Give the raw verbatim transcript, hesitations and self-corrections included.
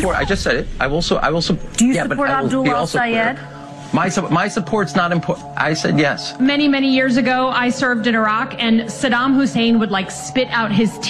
support. I just said it. I will. So I will support. Do you yeah, support but I will Abdul be al also Sayed? clear. My su- my support's not important. I said yes. Many, many years ago, I served in Iraq, and Saddam Hussein would like spit out his teeth.